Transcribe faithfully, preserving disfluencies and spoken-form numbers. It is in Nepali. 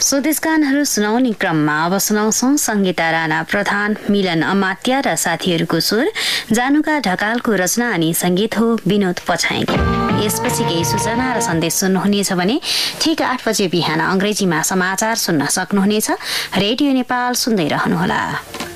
स्वदेश गानहरू सुनाउने क्रममा अब सुनाउँछौँ सङ्गीता राणा प्रधान, मिलन अमात्या र साथीहरूको स्वर, जानुका ढकालको रचना अनि सङ्गीत हो विनोद पछाइको। यसपछि केही सूचना र सन्देश सुन्नुहुनेछ भने ठिक आठ बजे बिहान अङ्ग्रेजीमा समाचार सुन्न सक्नुहुनेछ। रेडियो नेपाल सुन्दै रहनुहोला।